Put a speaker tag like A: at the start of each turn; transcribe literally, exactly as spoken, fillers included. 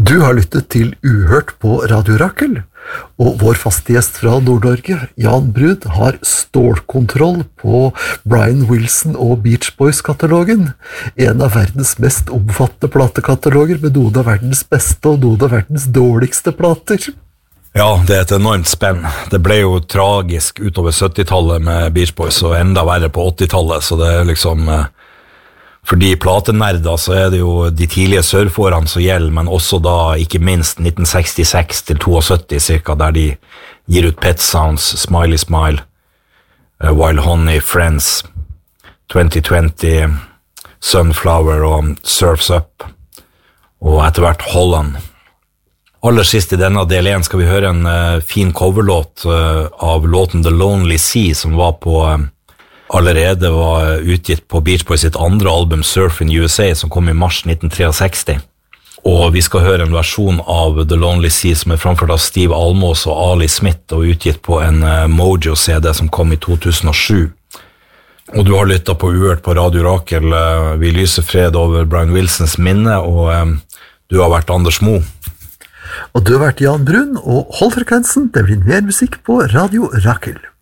A: Du har lyttet til Uhørt på Radio Rakel, og vår faste gjest fra Nord-Norge, Jan Brud, har stålkontroll på Brian Wilson og Beach Boys-katalogen, en av verdens mest omfattende platekataloger med noen av verdens beste og noen av verdens dårligste plater.
B: Ja, det er et enormt spenn. Det ble jo tragisk utover syttitallet med Beach Boys, og enda verre på åttitallet, så det er liksom... For de platenerder så er det jo de tidlige surfårene som gjelder, men også da ikke minst nitten sekstiseks til syttito cirka, der de gir ut Pet Sounds, Smiley Smile, uh, Wild Honey, Friends, twenty twenty, Sunflower og Surf's Up, og etter hvert Holland. Aller sist i denne del én skal vi høre en uh, fin coverlåt uh, av låten The Lonely Sea, som var på... Uh, allerede var utgitt på Beach Boys sitt andre album Surf in U S A, som kom i mars nitten sekstitre. Og vi skal høre en versjon av The Lonely Sea som er framført av Steve Almos og Ali Smith, og utgitt på en uh, Mojo-C D som kom i to tusen og sju. Og du har lyttet på Uhørt på Radio Rakel. Uh, vi lyser fred over Brian Wilsons minne, og um, du har vært Anders Mo.
A: Og du har vært Jan Brun, og hold frekvensen, det blir mer musikk på Radio Rakel.